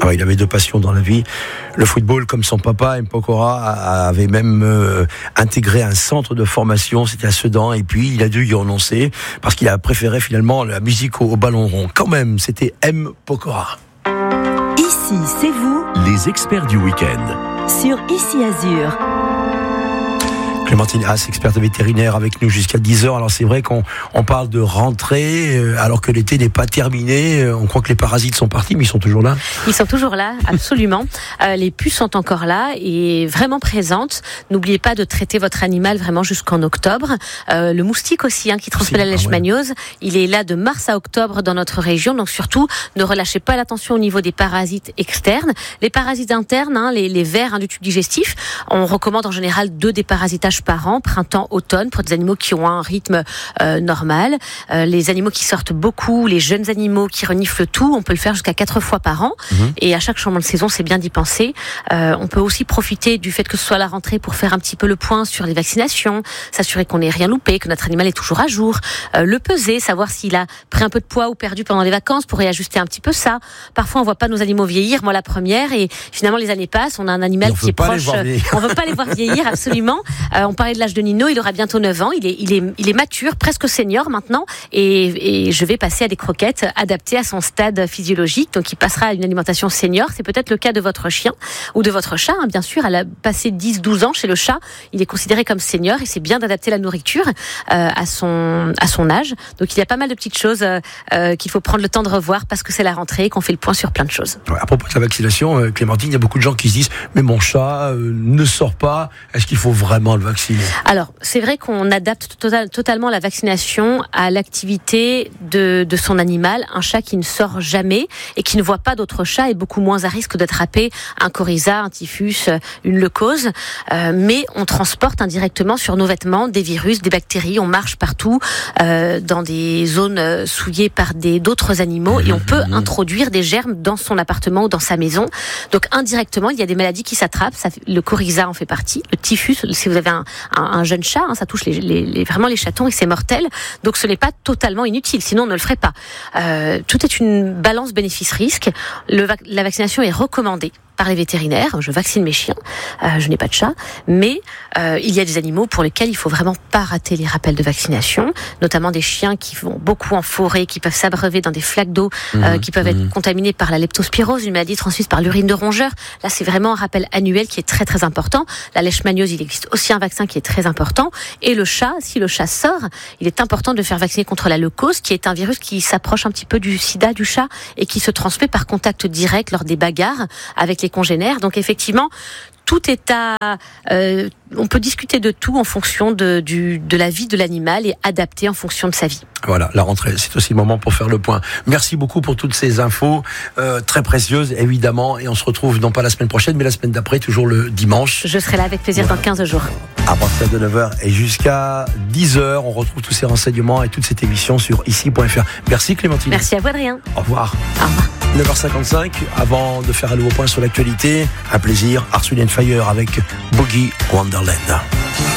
Il avait deux passions dans la vie, le football comme son papa. M. Pokora avait même intégré un centre de formation, c'était à Sedan, et puis il a dû y renoncer parce qu'il a préféré finalement la musique au ballon rond. Quand même, c'était M. Pokora. Ici, c'est vous, les experts du week-end. Sur Ici Azur. Clémentine Haas, experte vétérinaire avec nous jusqu'à 10h. Alors c'est vrai qu'on parle de rentrée alors que l'été n'est pas terminé. On croit que les parasites sont partis, mais ils sont toujours là. Ils sont toujours là, absolument. Les puces sont encore là et vraiment présentes. N'oubliez pas de traiter votre animal vraiment jusqu'en octobre. Le moustique aussi, qui transmet la leishmaniose, il est là de mars à octobre dans notre région. Donc surtout, ne relâchez pas l'attention au niveau des parasites externes. Les parasites internes, les vers du tube digestif, on recommande en général 2 déparasitages par an, printemps, automne, pour des animaux qui ont un rythme normal. Les animaux qui sortent beaucoup, les jeunes animaux qui reniflent tout, on peut le faire jusqu'à 4 fois par an. Et à chaque changement de saison, c'est bien d'y penser. On peut aussi profiter du fait que ce soit la rentrée pour faire un petit peu le point sur les vaccinations, s'assurer qu'on n'ait rien loupé, que notre animal est toujours à jour, le peser, savoir s'il a pris un peu de poids ou perdu pendant les vacances pour réajuster un petit peu ça. Parfois, on voit pas nos animaux vieillir, moi la première, et finalement les années passent, on a un animal qui est proche, on veut pas les voir vieillir, absolument. On parlait de l'âge de Nino, il aura bientôt 9 ans, il est mature, presque senior maintenant, et je vais passer à des croquettes adaptées à son stade physiologique, donc il passera à une alimentation senior. C'est peut-être le cas de votre chien ou de votre chat, bien sûr. Elle a passé 10-12 ans chez le chat, il est considéré comme senior, et c'est bien d'adapter la nourriture à son âge. Donc il y a pas mal de petites choses qu'il faut prendre le temps de revoir parce que c'est la rentrée et qu'on fait le point sur plein de choses. À propos de la vaccination, Clémentine, il y a beaucoup de gens qui se disent « mais mon chat ne sort pas, est-ce qu'il faut vraiment le vacciner ?» Alors, c'est vrai qu'on adapte totalement la vaccination à l'activité de son animal. Un chat qui ne sort jamais et qui ne voit pas d'autres chats est beaucoup moins à risque d'attraper un coryza, un typhus, une leucose. Mais on transporte indirectement sur nos vêtements des virus, des bactéries. On marche partout dans des zones souillées par d'autres animaux et on peut introduire des germes dans son appartement ou dans sa maison. Donc indirectement, il y a des maladies qui s'attrapent. Le coryza en fait partie. Le typhus, si vous avez un jeune chat, ça touche vraiment les chatons et c'est mortel. Donc ce n'est pas totalement inutile, sinon on ne le ferait pas. Tout est une balance bénéfice-risque. La vaccination est recommandée par les vétérinaires. Je vaccine mes chiens, je n'ai pas de chat, mais il y a des animaux pour lesquels il faut vraiment pas rater les rappels de vaccination, notamment des chiens qui vont beaucoup en forêt, qui peuvent s'abreuver dans des flaques d'eau, qui peuvent être contaminés par la leptospirose, une maladie transmise par l'urine de rongeur. Là, c'est vraiment un rappel annuel qui est très très important. La leishmaniose, il existe aussi un vaccin qui est très important. Et le chat, si le chat sort, il est important de faire vacciner contre la leucose, qui est un virus qui s'approche un petit peu du sida du chat et qui se transmet par contact direct lors des bagarres avec les congénères. Donc effectivement, tout est on peut discuter de tout en fonction de la vie de l'animal et adapter en fonction de sa vie. Voilà, la rentrée, c'est aussi le moment pour faire le point. Merci beaucoup pour toutes ces infos, très précieuses évidemment, et on se retrouve non pas la semaine prochaine, mais la semaine d'après, toujours le dimanche. Je serai là avec plaisir dans 15 jours. À partir de 9h et jusqu'à 10h, on retrouve tous ces renseignements et toute cette émission sur ici.fr. Merci Clémentine. Merci à vous Adrien. Au revoir. Au revoir. 9h55, avant de faire un nouveau point sur l'actualité, un plaisir, Earth, Wind & Fire avec Boogie Wonderland.